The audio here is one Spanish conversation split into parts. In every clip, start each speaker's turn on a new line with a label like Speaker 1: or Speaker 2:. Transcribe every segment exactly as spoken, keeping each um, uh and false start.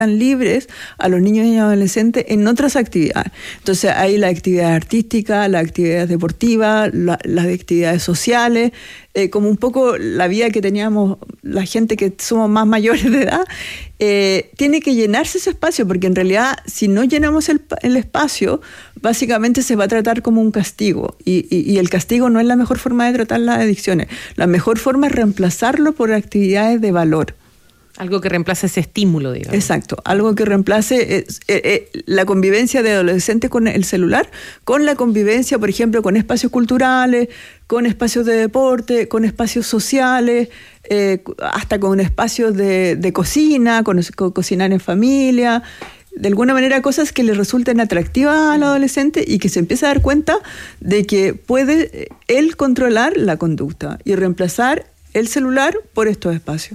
Speaker 1: libres a los niños y adolescentes en otras actividades. Entonces hay la actividad artística, la actividad deportiva, la, las actividades sociales, eh, como un poco la vida que teníamos la gente que somos más mayores de edad, eh, tiene que llenarse ese espacio, porque en realidad si no llenamos el, el espacio, básicamente se va a tratar como un castigo, y, y, y el castigo no es la mejor forma de tratar las adicciones. La mejor forma es reemplazarlo por actividades de valor.
Speaker 2: Algo que reemplace ese estímulo, digamos.
Speaker 1: Exacto, algo que reemplace eh, eh, la convivencia de adolescentes con el celular, con la convivencia, por ejemplo, con espacios culturales, con espacios de deporte, con espacios sociales, eh, hasta con espacios de, de cocina, con, con cocinar en familia. De alguna manera cosas que le resulten atractivas al adolescente y que se empiece a dar cuenta de que puede él controlar la conducta y reemplazar el celular por estos espacios.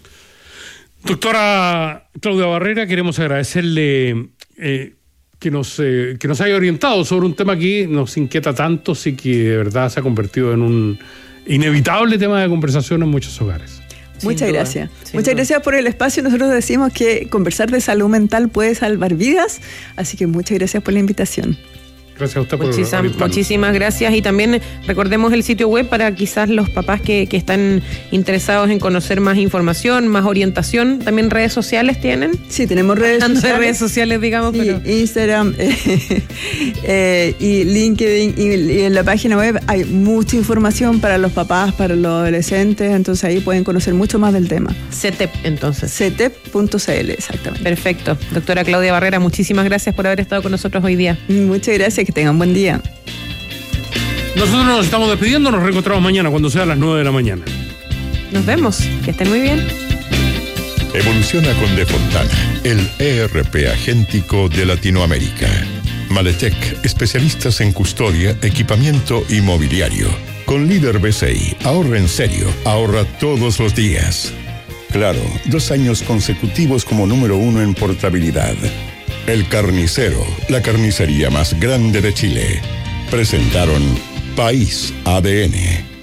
Speaker 3: Doctora Claudia Barrera, queremos agradecerle eh, que, nos, eh, que nos haya orientado sobre un tema que nos inquieta tanto, sí, que de verdad se ha convertido en un inevitable tema de conversación en muchos hogares.
Speaker 1: Sin Muchas duda, gracias. Muchas duda. gracias por el espacio. Nosotros decimos que conversar de salud mental puede salvar vidas, así que muchas gracias por la invitación.
Speaker 3: Gracias a usted por
Speaker 2: Muchísimas, muchísimas gracias. Y también recordemos el sitio web para quizás los papás que, que están interesados en conocer más información, más orientación. ¿También redes sociales tienen?
Speaker 1: Sí, tenemos redes
Speaker 2: Hablando
Speaker 1: sociales.
Speaker 2: de redes sociales, digamos.
Speaker 1: Sí,
Speaker 2: pero...
Speaker 1: Instagram eh, eh, y LinkedIn y, y en la página web hay mucha información para los papás, para los adolescentes, entonces ahí pueden conocer mucho más del tema.
Speaker 2: C E T E P, entonces.
Speaker 1: C E T E P punto C L, exactamente.
Speaker 2: Perfecto. Doctora Claudia Barrera, muchísimas gracias por haber estado con nosotros hoy día.
Speaker 1: Muchas gracias. Que tengan buen día.
Speaker 3: Nosotros nos estamos despidiendo, nos reencontramos mañana cuando sea a las nueve de la mañana.
Speaker 2: Nos vemos, que estén muy bien.
Speaker 4: Evoluciona con De Fontana, el E R P agéntico de Latinoamérica. Maletec, especialistas en custodia, equipamiento y mobiliario. Con Líder B C I, ahorra en serio, ahorra todos los días. Claro, dos años consecutivos como número uno en portabilidad. El Carnicero, la carnicería más grande de Chile. Presentaron País A D N.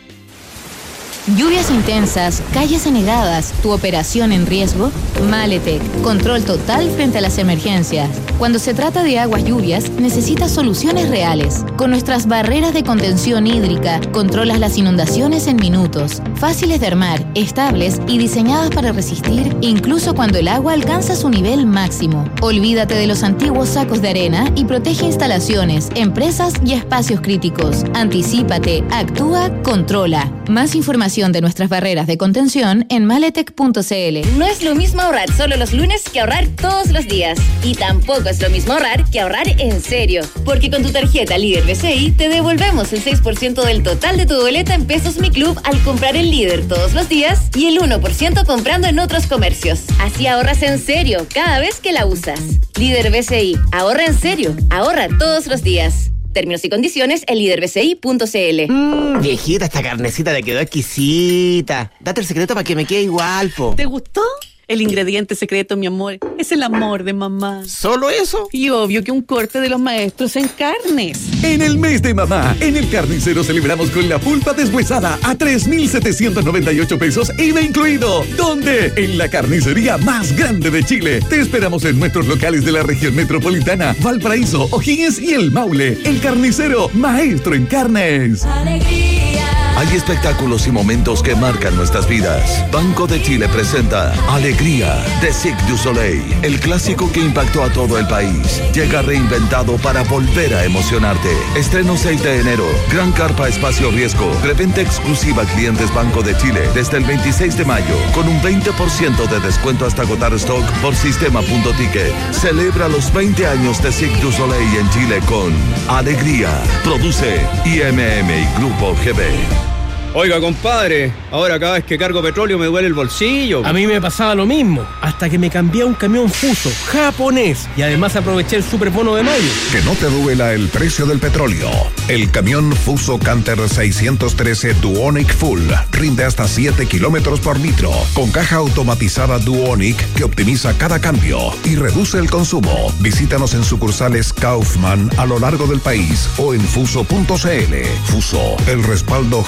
Speaker 5: Lluvias intensas, calles anegadas, tu operación en riesgo. Maletec, control total frente a las emergencias. Cuando se trata de aguas lluvias, necesitas soluciones reales. Con nuestras barreras de contención hídrica, controlas las inundaciones en minutos. Fáciles de armar, estables y diseñadas para resistir incluso cuando el agua alcanza su nivel máximo. Olvídate de los antiguos sacos de arena y protege instalaciones, empresas y espacios críticos. Anticípate, actúa, controla. Más información de nuestras barreras de contención en maletec punto c l.
Speaker 6: No es lo mismo ahorrar solo los lunes que ahorrar todos los días. Y tampoco es lo mismo ahorrar que ahorrar en serio. Porque con tu tarjeta Líder B C I te devolvemos el seis por ciento del total de tu boleta en Pesos Mi Club al comprar en Líder todos los días y el uno por ciento comprando en otros comercios. Así ahorras en serio cada vez que la usas. Líder B C I, ahorra en serio, ahorra todos los días. Términos y condiciones en líder b c i punto c l.
Speaker 7: Mmm, viejita, esta carnecita te quedó exquisita. Date el secreto para que me quede igual, po.
Speaker 8: ¿Te gustó? El ingrediente secreto, mi amor, es el amor de mamá.
Speaker 7: ¿Solo eso?
Speaker 8: Y obvio que un corte de los maestros en carnes.
Speaker 9: En el mes de mamá, en el Carnicero celebramos con la pulpa deshuesada a tres mil setecientos noventa y ocho pesos I V A incluido. ¿Dónde? En la carnicería más grande de Chile. Te esperamos en nuestros locales de la región metropolitana, Valparaíso, O'Higgins y El Maule. El Carnicero, maestro en carnes.
Speaker 10: Alegría. Hay espectáculos y momentos que marcan nuestras vidas. Banco de Chile presenta Alegría de Cirque du Soleil, el clásico que impactó a todo el país. Llega reinventado para volver a emocionarte. Estreno seis de enero. Gran carpa espacio riesgo. Preventa exclusiva a clientes Banco de Chile desde el veintiséis de mayo con un veinte por ciento de descuento hasta agotar stock por sistema punto ticket. Celebra los veinte años de Cirque du Soleil en Chile con Alegría. Produce I M M y Grupo G B.
Speaker 11: Oiga, compadre, ahora cada vez que cargo petróleo me duele el bolsillo.
Speaker 12: A mí me pasaba lo mismo, hasta que me cambié a un camión Fuso, japonés, y además aproveché el superbono de mayo.
Speaker 4: Que no te duela el precio del petróleo. El camión Fuso Canter seiscientos trece Duonic Full rinde hasta siete kilómetros por litro, con caja automatizada Duonic que optimiza cada cambio y reduce el consumo. Visítanos en sucursales Kaufman a lo largo del país o en fuso punto c l. Fuso, el respaldo japonés.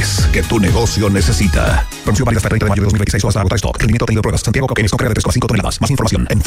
Speaker 9: soluciones que tu negocio necesita. Promoción válida hasta el treinta de mayo de dos mil veintiséis o hasta agotar stock. Rendimiento tenido pruebas. Santiago Cauquenes con carga de tres coma cinco toneladas. Más información en